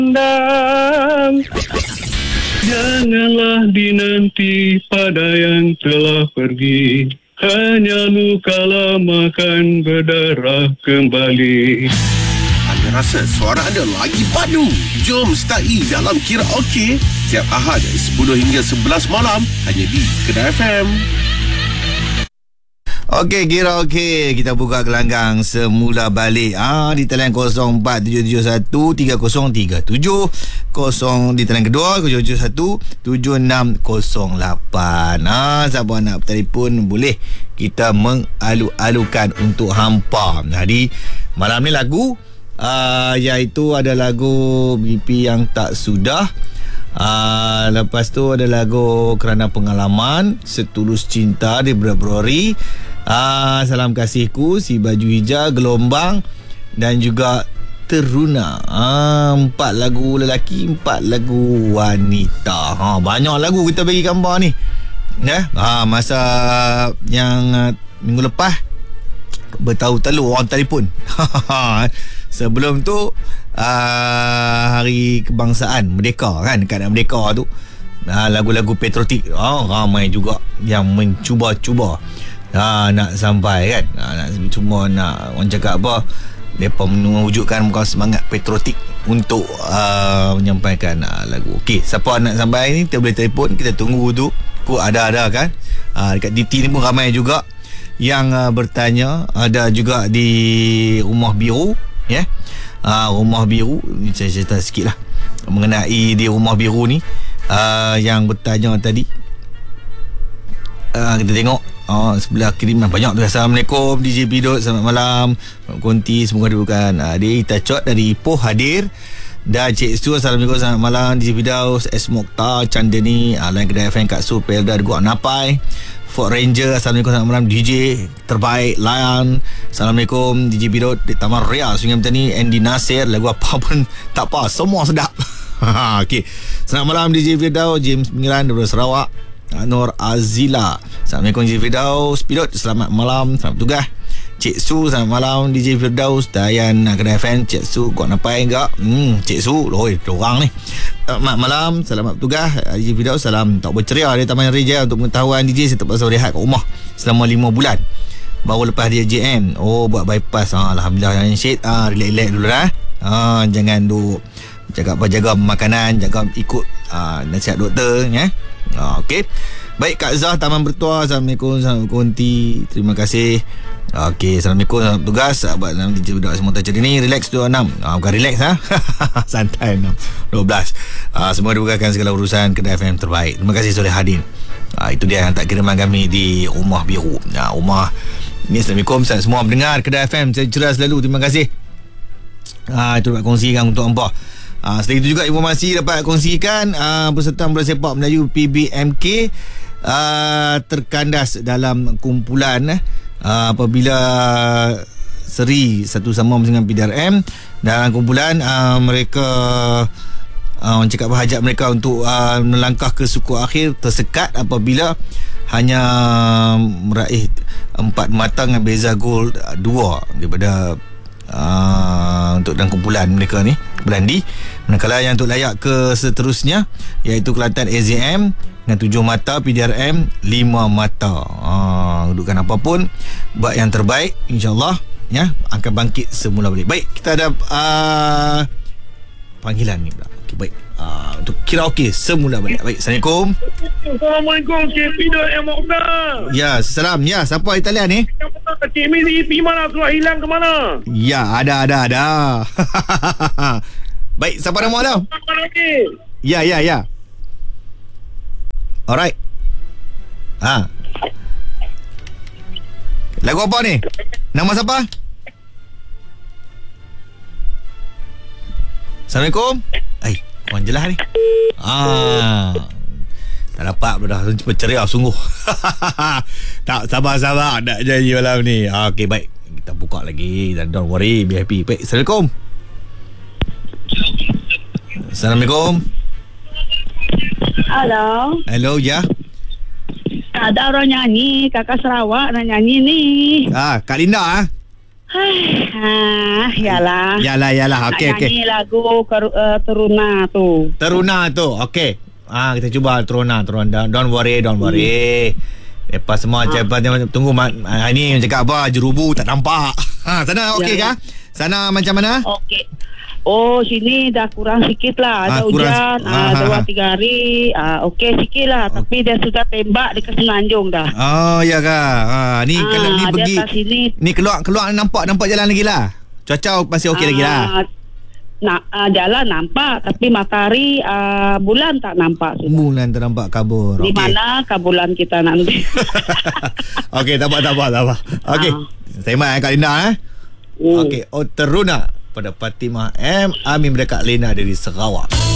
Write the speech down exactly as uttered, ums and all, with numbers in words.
pandang. Janganlah dinanti pada yang telah pergi, hanya luka lama kan berdarah kembali. Anda rasa suara anda lagi padu? Jom start dalam Kira Okey setiap Ahad sepuluh hingga sebelas malam hanya di Kedah F M. Okey, Kira Okey, kita buka gelanggang semula balik. Ah di talian kosong empat tujuh tujuh satu tiga kosong tiga tujuh, kosong di talian kedua kosong tujuh satu tujuh enam kosong lapan. Ah siapa nak telefon boleh kita mengalu-alukan untuk hampa. Jadi malam ni lagu uh, iaitu ada lagu B P yang tak sudah. Uh, lepas tu ada lagu Kerana Pengalaman, Setulus Cinta di Februari, uh, Salam Kasihku, Si Baju Hijau, Gelombang dan juga Teruna. uh, Empat lagu lelaki, empat lagu wanita. ha, Banyak lagu kita bagi gambar ni ya? ha, Masa yang uh, minggu lepas bertahu-tahu orang telefon. Sebelum tu uh, Hari Kebangsaan Merdeka kan, dekat Merdeka tu uh, lagu-lagu patriotik oh, ramai juga yang mencuba-cuba uh, nak sampai kan, uh, nak cuma nak orang cakap apa, mereka mewujudkan muka semangat patriotik untuk uh, menyampaikan uh, lagu. Okey, siapa nak sampai ni kita boleh telefon, kita tunggu tu. Kok ada-ada kan, uh, dekat D T ni pun ramai juga yang uh, bertanya. Ada juga di Rumah Biru ya, yeah. uh, Rumah Biru ni saya cerita sikit lah mengenai di Rumah Biru ni, uh, yang bertanya tadi. uh, Kita tengok uh, sebelah kiriman banyak tu. Assalamualaikum D J Pidot, selamat malam Konti, semoga dibukan. uh, Dia Itacot dari Ipoh hadir. Dan Cik Su, Assalamualaikum, selamat malam D J Fidaus, S. Mokhtar, Chandani, uh, Lain Kedai F M, Kak Su, Pelda, Gua Napai, Fort Ranger, Assalamualaikum, selamat malam D J terbaik Lion, Assalamualaikum D J Bidot di Taman Ria Sungai Petani, Andy Nasir, lagu apa pun tak apa, semua sedap. Okey, selamat malam D J Fidaus, James Pengiran daripada Sarawak, Nur Azila, Assalamualaikum D J Fidaus, Bidot, selamat malam, selamat bertugas. Cik Su, selamat malam D J Firdaus, Dayan Kedai F M. Cik Su, kau nampai enggak? Hmm, Cik Su, oi, dorang ni. Selamat malam, selamat bertugas D J Firdaus, salam tak berceria dari Taman Rijal. Untuk pengetahuan D J, saya terpaksa berehat kat rumah selama lima bulan. Baru lepas dia J N. Oh, buat bypass. Ha, Alhamdulillah, yang syed. Ha, relax-relax dulu lah. Ha, jangan duk jaga apa, jaga makanan, jaga ikut ha, nasihat doktor ya. Ha, okey. Baik, Kak Zah, Taman Bertuah, Assalamualaikum, Assalamualaikum Konti, terima kasih. Okey, Assalamualaikum, selamat bertugas. Sahabat enam D J Budak semua tak cerita ni. Relax dua puluh enam. Ah, bukan relax ha. Santai enam dua belas. Ah, semua dibukakan segala urusan Kedai F M terbaik. Terima kasih Soleh Hadin. Ah, itu dia yang tak kiriman kami di Rumah Biru. Ah, rumah ni. Assalamualaikum semua pendengar Kedai F M. Saya ceria selalu. Terima kasih. Ah, itu dapat kongsikan untuk hampa. Ah, selain itu juga informasi dapat kongsikan ah, peserta bola sepak Melayu P B M K ah, terkandas dalam kumpulan eh. Uh, apabila seri satu sama dengan P D R M dalam kumpulan, uh, mereka uh, orang cakap berhajat mereka untuk uh, melangkah ke suku akhir tersekat apabila hanya meraih empat mata dengan beza gol dua daripada uh, untuk dalam kumpulan mereka ni Belandi. Manakala yang untuk layak ke seterusnya iaitu Kelantan A Z M dengan tujuh mata, P D R M lima mata. Ha, kedudukan apapun, buat yang terbaik, insyaAllah ya, akan bangkit semula balik. Baik, kita ada uh, panggilan ni pula. Okay, baik. Uh, untuk Kira Okey semula balik. Baik, Assalamualaikum. Assalamualaikum, Cik Pidot yang Mokhtar. Ya, salam. Ya, siapa Italia ni? Cik Mizi pergi mana? Sudah hilang ke mana? Ya, ada, ada, ada. Baik, siapa nama dah? Ya, ya, ya. Alright. Ha. Lagu apa ni? Nama siapa? Assalamualaikum. Eh, orang jelas ni. Ah. Tak dapat pula dah. Cepat ceria sungguh. Tak, sabar-sabar nak janji malam ni. Okey, baik. Kita buka lagi. Don't worry, be happy. Baik, Assalamualaikum. Assalamualaikum. Halo. Hello, ya. Ada orang nyanyi, kakak Sarawak nak nyanyi ni. Ah, Kak Linda ah. Ah, yalah. Yalah, yalah. Okey, Nak okey. nyanyi lagu uh, Teruna tu. Teruna tu. Okey. Ah, kita cuba Teruna, Teruna. Don't worry, don't worry. Hmm. Lepas semua ha. Jawapan tunggu mak, ah, ni yang cakap apa? Jerubu tak nampak. Ha, sana okey Ya. kah? Sana macam mana? Okey. Oh, sini dah kurang sikit lah. Ada Ah, kurang- hujan, ah, ah, ah, dua ah. tiga hari. Ah, okey sikit lah. Tapi dia sudah tembak dekat Semenanjung dah. Oh, ya kah? Ha, ni Ah, kalau ni dia pergi atas sini. ni keluar keluar nampak nampak jalan lagi lah. Cuaca masih okey lagi lah. Ah, Nak uh, jalan nampak, tapi matahari uh, bulan tak nampak sudah. Bulan ternampak kabur. Di Okey. mana ke bulan kita nanti? Okey, tak apa tak apa tak apa. Okey. Ah. Terima eh Kak Linda eh. Hmm. Okey, oh Teruna pada Fatimah M. Amin berdekat Lena dari Sarawak.